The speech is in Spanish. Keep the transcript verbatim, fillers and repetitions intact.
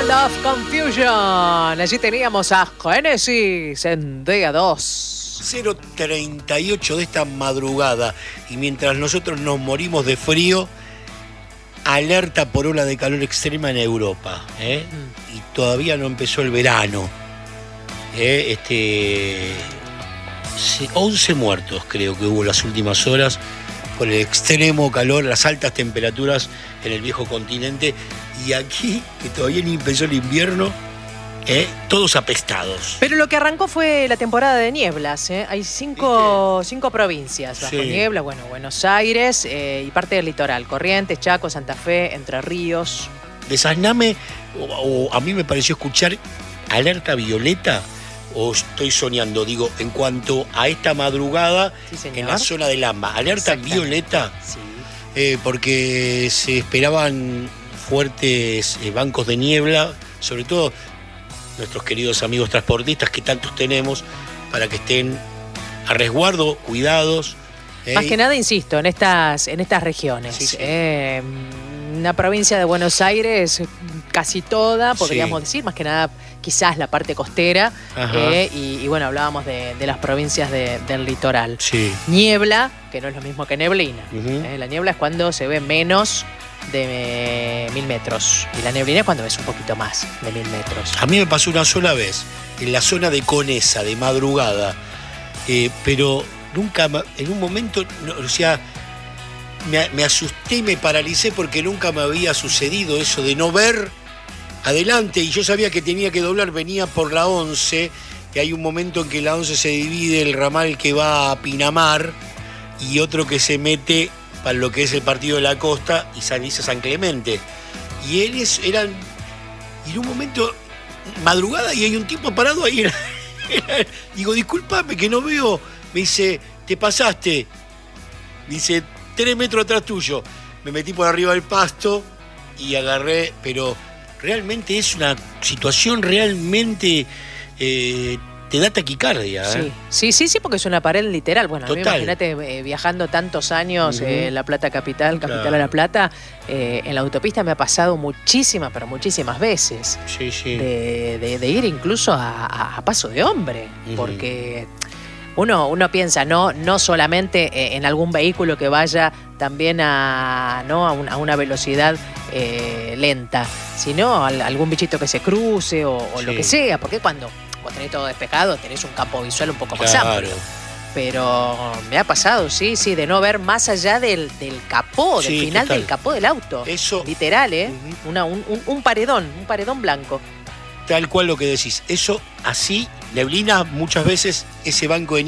World of Confusion. Allí teníamos a Genesis en día dos. cero treinta y ocho de esta madrugada. Y mientras nosotros nos morimos de frío, alerta por ola de calor extrema en Europa. ¿eh? Mm. Y todavía no empezó el verano. ¿eh? Este, once muertos creo que hubo las últimas horas por el extremo calor, las altas temperaturas en el viejo continente. Y aquí, que todavía ni empezó el invierno, ¿eh? todos apestados. Pero lo que arrancó fue la temporada de nieblas. ¿eh? Hay cinco, cinco provincias bajo sí. niebla. Bueno, Buenos Aires eh, y parte del litoral. Corrientes, Chaco, Santa Fe, Entre Ríos. De Sazname, o, o a mí me pareció escuchar alerta violeta. ¿O estoy soñando? Digo, en cuanto a esta madrugada sí, en la zona del AMBA. Alerta violeta, sí. eh, porque se esperaban fuertes eh, bancos de niebla, sobre todo nuestros queridos amigos transportistas que tantos tenemos, para que estén a resguardo, cuidados. Eh, Más que nada, insisto, en estas, en estas regiones. Sí, sí. Eh, una provincia de Buenos Aires, casi toda, podríamos sí. decir, más que nada quizás la parte costera, eh, y, y bueno, hablábamos de, de las provincias de, del litoral. Sí. Niebla, que no es lo mismo que neblina. Uh-huh. eh, la niebla es cuando se ve menos de mil metros, y la neblina es cuando ves un poquito más de mil metros. A mí me pasó una sola vez, en la zona de Conesa, de madrugada, eh, pero nunca, en un momento, no, o sea, me, me asusté y me paralicé porque nunca me había sucedido eso de no ver adelante, y yo sabía que tenía que doblar, venía por la once, que hay un momento en que la once se divide, el ramal que va a Pinamar y otro que se mete para lo que es el partido de la costa y San, dice San Clemente. Y ellos eran, y en un momento, madrugada, y hay un tipo parado ahí. Era, era, digo, discúlpame que no veo. Me dice, te pasaste. Dice, tres metros atrás tuyo. Me metí por arriba del pasto y agarré, pero realmente es una situación realmente... Eh, te da taquicardia. ¿eh? Sí, sí, sí, sí, porque es una pared literal. Bueno, a mí imagínate eh, viajando tantos años, uh-huh. eh, La Plata Capital, Capital claro. a La Plata, eh, en la autopista me ha pasado muchísimas, pero muchísimas veces. Sí, sí. De, de, de ir incluso a, a, a paso de hombre, uh-huh. porque uno, uno piensa, no, no solamente en algún vehículo que vaya también a, ¿no? a, un, a una velocidad eh, lenta, sino a, a algún bichito que se cruce o, o sí. lo que sea, porque cuando... vos tenés todo despejado, tenés un campo visual un poco más claro. amplio. Pero me ha pasado, sí, sí, de no ver más allá del, del capó, del sí, final total. del capó del auto. Eso. Literal, ¿eh? Uh-huh. Una, un, un, un paredón, un paredón blanco. Tal cual lo que decís. Eso así, neblina, muchas veces ese banco de